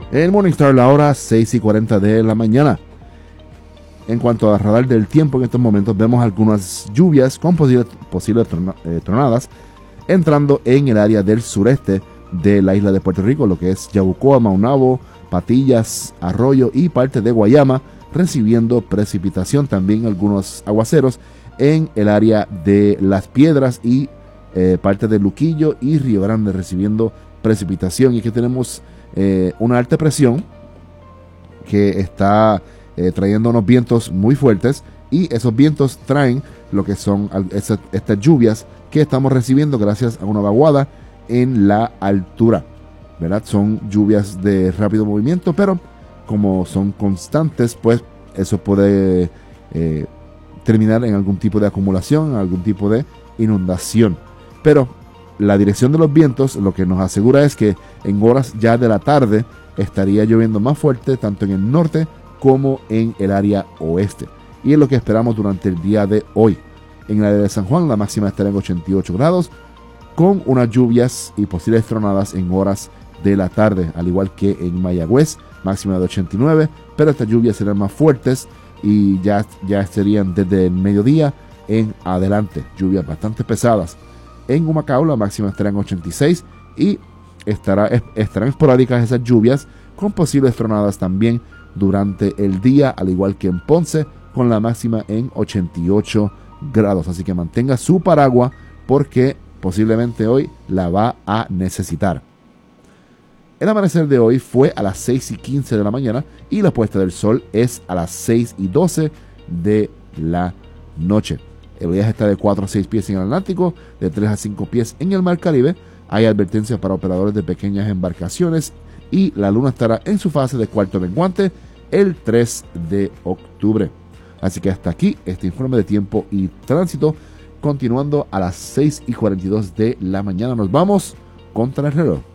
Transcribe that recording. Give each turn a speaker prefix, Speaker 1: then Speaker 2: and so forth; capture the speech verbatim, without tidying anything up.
Speaker 1: El Morningstar, la hora seis y cuarenta de la mañana. En cuanto al radar del tiempo, en estos momentos vemos algunas lluvias con posibles, posibles tron, eh, tronadas entrando en el área del sureste de la isla de Puerto Rico, lo que es Yabucoa, Maunabo, Patillas, Arroyo y parte de Guayama, recibiendo precipitación. También algunos aguaceros en el área de Las Piedras y eh, parte de Luquillo y Río Grande, recibiendo precipitación. Y aquí tenemos eh, una alta presión que está eh, trayendo unos vientos muy fuertes, y esos vientos traen lo que son esas, estas lluvias que estamos recibiendo gracias a una vaguada en la altura, ¿verdad? Son lluvias de rápido movimiento, pero como son constantes, pues eso puede eh, terminar en algún tipo de acumulación, algún tipo de inundación. Pero la dirección de los vientos lo que nos asegura es que en horas ya de la tarde estaría lloviendo más fuerte tanto en el norte como en el área oeste. Y es lo que esperamos durante el día de hoy. En el área de San Juan la máxima estará en ochenta y ocho grados, con unas lluvias y posibles tronadas en horas de la tarde, al igual que en Mayagüez, máxima de ochenta y nueve, pero estas lluvias serán más fuertes y ya, ya serían desde el mediodía en adelante, lluvias bastante pesadas. En Humacao la máxima estará en ochenta y seis y estará, estarán esporádicas esas lluvias con posibles tronadas también durante el día, al igual que en Ponce, con la máxima en ochenta y ocho grados. Así que mantenga su paraguas porque posiblemente hoy la va a necesitar. El amanecer de hoy fue a las seis y quince de la mañana y la puesta del sol es a las seis y doce de la noche. El oleaje está de cuatro a seis pies en el Atlántico, de tres a cinco pies en el Mar Caribe. Hay advertencias para operadores de pequeñas embarcaciones y la luna estará en su fase de cuarto menguante el tres de octubre. Así que hasta aquí este informe de tiempo y tránsito, continuando a las seis y cuarenta y dos de la mañana. Nos vamos contra el reloj.